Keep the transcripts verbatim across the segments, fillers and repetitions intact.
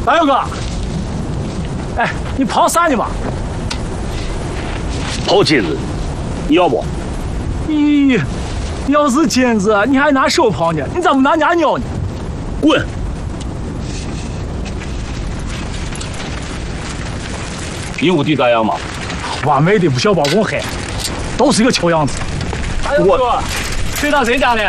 大勇哥，哎，你跑啥呢嘛？ 跑金子，你要不？ 咦，要是金子，你还拿手跑呢？你咋不拿牙鸟呢？ 滚！你屋地咋样嘛？ 完美的不小包公黑，都是个球样子。 我谁到谁家了？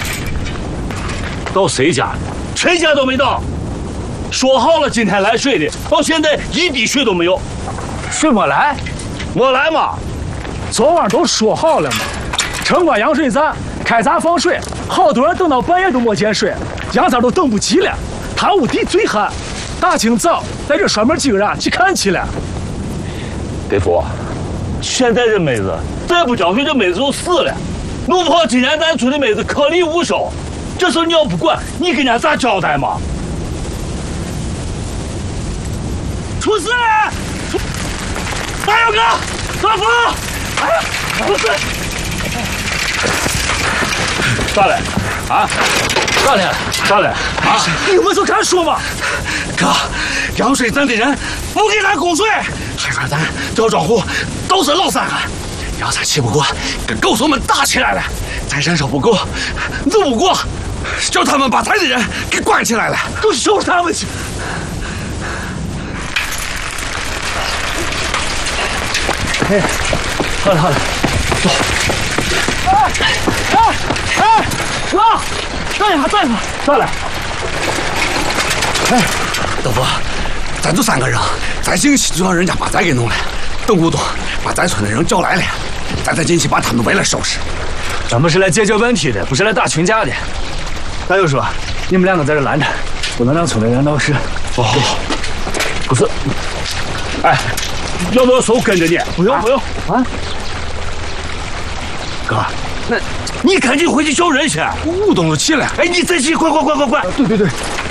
到谁家？谁家都没到。说好了今天来水的，到现在一滴水都没有。 水没来？ 没来嘛？ 昨晚都说好了嘛。城关洋水站开闸放水，好多人等到半夜都没见水，杨三都等不及了。他屋地最旱，大清早在这专门几个人去看去了。 大夫，现在这妹子再不交水，这妹子就死了。弄不好今年咱村的妹子颗粒无收，这事你要不管，你跟人家咋交代嘛？出事了！大勇哥，大夫，哎呀，出事！咋了？啊？咋了？咋了？啊？ 你为什么敢说嘛？ 哥，洋水站的人不给咱供水，还说咱吊庄户都是老三汉。要咱气不过，跟狗怂们打起来了，咱人手不够，怒不过，叫他们把咱的人给关起来了。 都收拾他们去。哎，好了好了，走。哎哎哎，哥，等一下，等一下，咋了？ 哎，大夫，咱就三个人，咱进去就让人家把咱给弄了。等吴东把咱村的人叫来了，咱再进去把他们围来收拾。 咱们是来解决问题的，不是来打群架的。大勇说，你们两个在这拦着，不能让村里人闹事。 哦，不是，哎，要不要手跟着你？ 不用不用啊， 哥，那你赶紧回去叫人去。 吴东都去了， 哎，你再去，快快快快快！ 对对对。